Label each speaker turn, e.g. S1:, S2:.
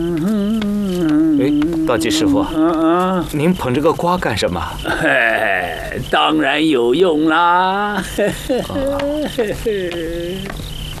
S1: 道济师傅，您捧这个瓜干什么？
S2: 当然有用啦。